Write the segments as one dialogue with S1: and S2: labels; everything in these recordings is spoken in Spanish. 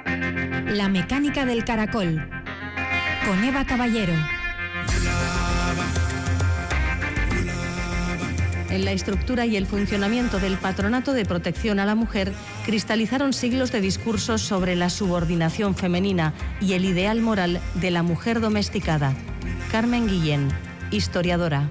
S1: La mecánica del caracol, con Eva Caballero.
S2: En la estructura y el funcionamiento del Patronato de Protección a la Mujer cristalizaron siglos de discursos sobre la subordinación femenina y el ideal moral de la mujer domesticada. Carmen Guillén, historiadora.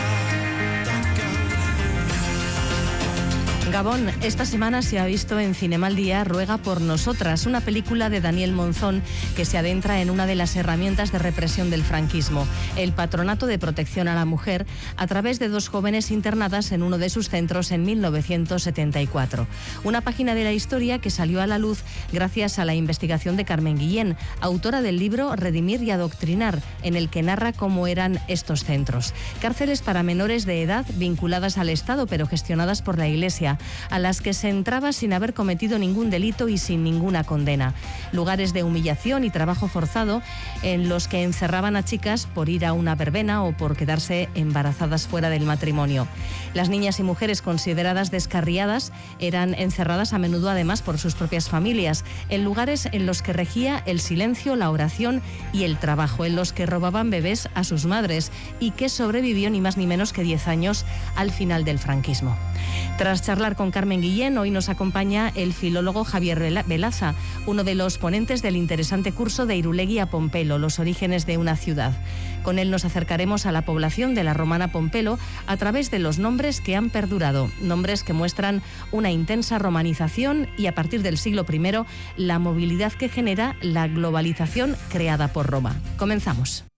S2: Gabón, esta semana se ha visto en Cinema al Día Ruega por nosotras, una película de Daniel Monzón que se adentra en una de las herramientas de represión del franquismo, el Patronato de Protección a la Mujer, a través de dos jóvenes internadas en uno de sus centros en 1974. Una página de la historia que salió a la luz gracias a la investigación de Carmen Guillén, autora del libro Redimir y Adoctrinar, en el que narra cómo eran estos centros. Cárceles para menores de edad vinculadas al Estado pero gestionadas por la Iglesia, a las que se entraba sin haber cometido ningún delito y sin ninguna condena. Lugares de humillación y trabajo forzado en los que encerraban a chicas por ir a una verbena o por quedarse embarazadas fuera del matrimonio. Las niñas y mujeres consideradas descarriadas eran encerradas a menudo además por sus propias familias, en lugares en los que regía el silencio, la oración y el trabajo, en los que robaban bebés a sus madres y que sobrevivió ni más ni menos que 10 años al final del franquismo. Tras charlar con Carmen Guillén, hoy nos acompaña el filólogo Javier Velaza, uno de los ponentes del interesante curso de Irulegui a Pompelo, los orígenes de una ciudad. Con él nos acercaremos a la población de la romana Pompelo a través de los nombres que han perdurado, nombres que muestran una intensa romanización y a partir del siglo I la movilidad que genera la globalización creada por Roma. Comenzamos.